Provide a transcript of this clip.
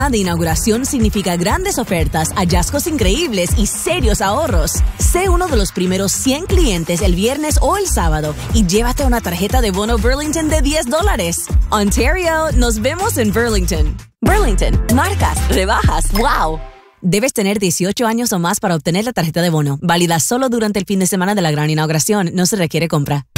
De inauguración significa grandes ofertas, hallazgos increíbles y serios ahorros. Sé uno de los primeros 100 clientes el viernes o el sábado y llévate una tarjeta de bono Burlington de $10. Ontario, nos vemos en Burlington. Burlington, marcas, rebajas, wow. Debes tener 18 años o más para obtener la tarjeta de bono. Válida solo durante el fin de semana de la gran inauguración. No se requiere compra.